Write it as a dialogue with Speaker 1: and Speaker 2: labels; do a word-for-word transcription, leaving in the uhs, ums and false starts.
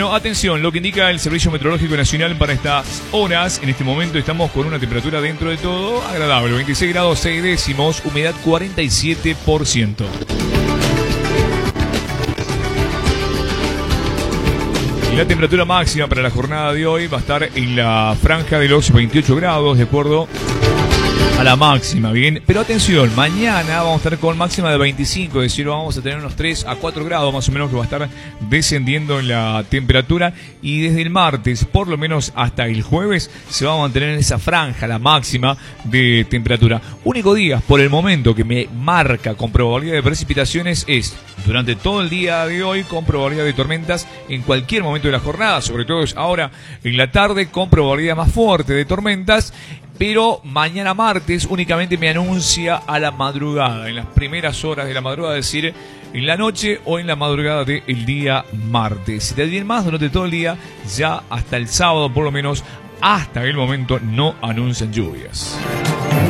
Speaker 1: Bueno, atención, lo que indica el Servicio Meteorológico Nacional para estas horas. En este momento estamos con una temperatura dentro de todo agradable, veintiséis grados seis décimos, humedad cuarenta y siete por ciento. Y la temperatura máxima para la jornada de hoy va a estar en la franja de los veintiocho grados, de acuerdo a la máxima, bien. Pero atención, mañana vamos a estar con máxima de veinticinco, es decir, vamos a tener unos tres a cuatro grados más o menos que va a estar descendiendo en la temperatura. Y desde el martes, por lo menos hasta el jueves, se va a mantener en esa franja, la máxima de temperatura. Único día, por el momento, que me marca con probabilidad de precipitaciones es durante todo el día de hoy, con probabilidad de tormentas en cualquier momento de la jornada, sobre todo ahora en la tarde, con probabilidad más fuerte de tormentas. Pero mañana martes únicamente me anuncia a la madrugada, en las primeras horas de la madrugada, es decir, en la noche o en la madrugada del día martes. De allí en más, durante todo el día, ya hasta el sábado por lo menos, hasta el momento no anuncian lluvias.